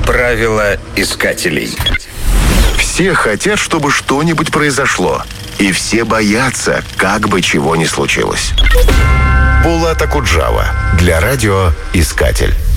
Правила искателей. Все хотят, чтобы что-нибудь произошло. И все боятся, как бы чего ни случилось. Булат Акуджава для радио «Искатель».